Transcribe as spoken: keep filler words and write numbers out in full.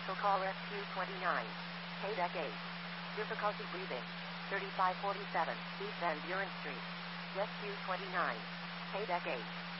Commercial call S Q twenty-nine. K-Deck eight. Difficulty breathing. thirty-five forty-seven, East Van Buren Street. S Q twenty-nine. K-Deck eight.